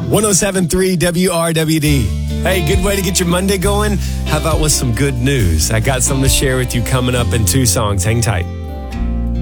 107.3 WRWD. Hey, good way to get your Monday going? How about with some good news? I got something to share with you coming up in 2 songs. Hang tight.